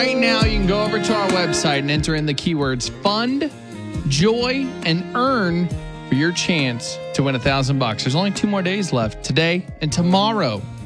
Right now, you can go over to our website and enter in the keywords fund, joy, and earn for your chance to win $1,000. There's only 2 more days left, today and tomorrow.